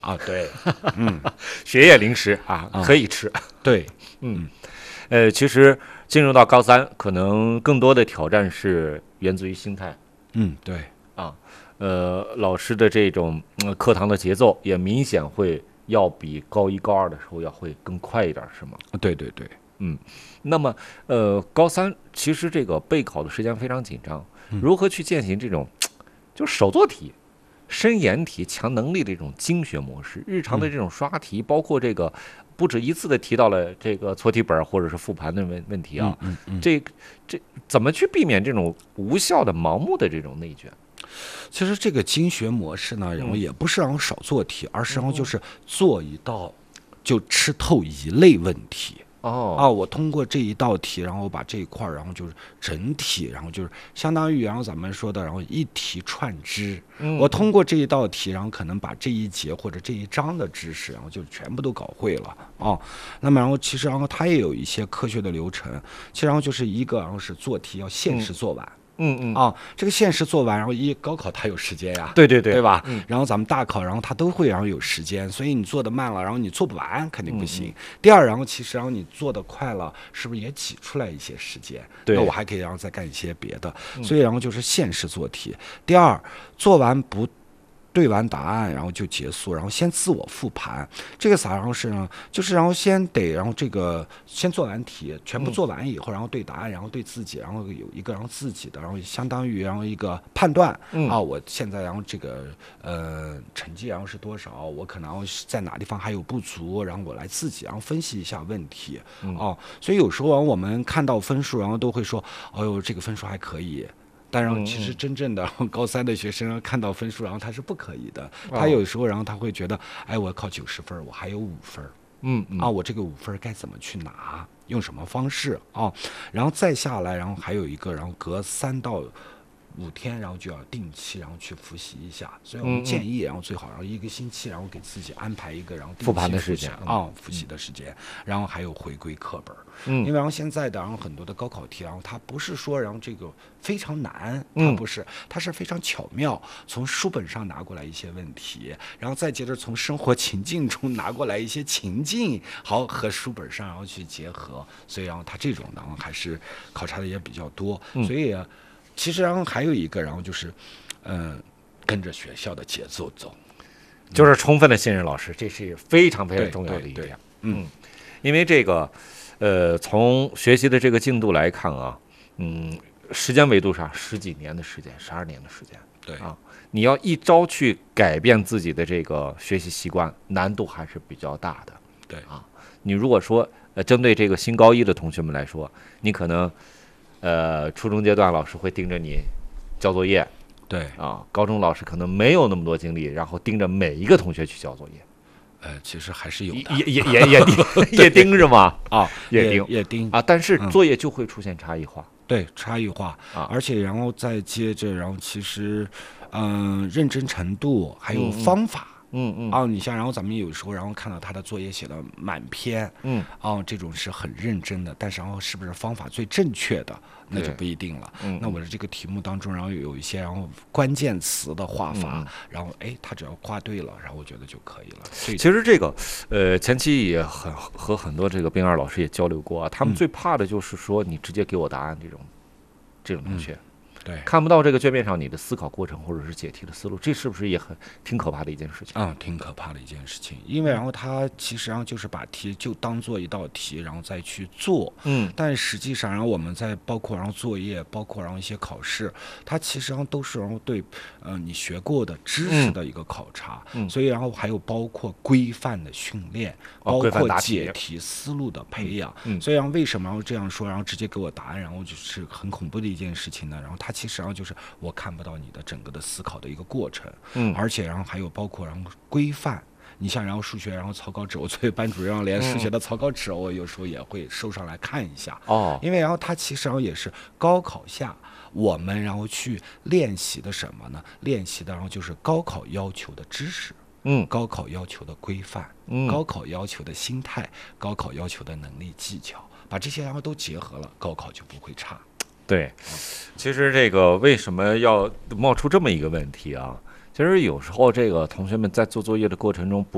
啊，对， 学业零食啊，可以吃。 对， 其实进入到高三，可能更多的挑战是源自于心态对， 啊。老师的这种课堂的节奏也明显会要比高一高二的时候要会更快一点，是吗？ 对对对， 那么高三其实这个备考的时间非常紧张，如何去践行这种就是手做题、深研题、强能力的这种精学模式？日常的这种刷题，包括这个不止一次的提到了这个错题本或者是复盘的问题啊，这怎么去避免这种无效的、盲目的这种内卷？ 其实这个精学模式呢，然后也不是让少做题，而是然后就是做一道就吃透一类问题。我通过这一道题，然后把这一块儿，然后就是整体，然后就是相当于，然后咱们说的，然后一题串知。我通过这一道题，然后可能把这一节或者这一章的知识，然后就全部都搞会了那么然后其实然后它也有一些科学的流程，其实然后就是一个，然后是做题要限时做完。这个限时做完，然后高考它有时间呀，对吧？然后咱们大考，然后它都会然后有时间，所以你做的慢了，然后你做不完肯定不行。第二，然后其实然后你做的快了，是不是也挤出来一些时间？那我还可以然后再干一些别的，所以然后就是限时做题。第二，做完不对完答案，然后就结束，然后先自我复盘。这个啥？然后是呢，就是然后先得，然后这个先做完题，全部做完以后，然后对答案，然后对自己，然后有一个然后自己的，然后相当于然后一个判断我现在然后这个成绩然后是多少，我可能在哪地方还有不足，然后我来自己然后分析一下问题所以有时候我们看到分数，然后都会说，哎呦，这个分数还可以。当然，其实真正的高三的学生看到分数，然后他是不可以的。他有时候，然后他会觉得，哎，我考90分，我还有5分，我这个5分该怎么去拿？用什么方式然后再下来，然后还有一个，然后隔3到5天，然后就要定期，然后去复习一下。所以我们建议，然后最好，然后1个星期，然后给自己安排一个，然后复盘的时间复习的时间，然后还有回归课本。因为然后现在的然后很多的高考题，然后它不是说然后这个非常难，它不是，它是非常巧妙，从书本上拿过来一些问题，然后再接着从生活情境中拿过来一些情境，好和书本上然后去结合，所以然后它这种然后还是考察的也比较多，所以其实然后还有一个，然后就是跟着学校的节奏走， 就是充分的信任老师，这是非常非常重要的一点。因为这个从学习的这个进度来看啊，时间维度上10几年的时间，12年的时间， 对你要一朝去改变自己的这个学习习惯，难度还是比较大的。 对你如果说针对这个新高一的同学们来说，你可能初中阶段老师会盯着你交作业， 对高中老师可能没有那么多精力，然后盯着每一个同学去交作业。 其实还是有的， 也盯着吗？ 也盯但是作业就会出现差异化。 对，差异化而且然后再接着，然后其实认真程度还有方法。你像然后咱们有时候然后看到他的作业写的满篇，这种是很认真的，但是然后是不是方法最正确的，那就不一定了。那我的这个题目当中，然后有一些然后关键词的画法，然后他只要画对了，然后我觉得就可以了。 其实这个前期也和很多这个兵二老师也交流过他们最怕的就是说你直接给我答案这种同学。 对， 看不到这个卷面上你的思考过程或者是解题的思路，这是不是也挺可怕的一件事情？ 挺可怕的一件事情。因为然后他其实上就是把题就当做一道题，然后再去做。但实际上，然后我们在包括然后作业，包括然后一些考试，它其实上都是然后对你学过的知识的一个考察。所以然后还有包括规范的训练，包括解题思路的培养。所以然后为什么然后这样说，然后直接给我答案，然后就是很恐怖的一件事情呢？然后它其实上就是我看不到你的整个的思考的一个过程，而且然后还有包括然后规范，你像然后数学然后草稿纸，我作为班主任连数学的草稿纸我有时候也会收上来看一下因为然后它其实上也是高考下我们然后去练习的什么呢？练习的然后就是高考要求的知识，高考要求的规范，高考要求的心态，高考要求的能力技巧，把这些然后都结合了，高考就不会差。 对，其实这个为什么要冒出这么一个问题啊？其实有时候这个同学们在做作业的过程中不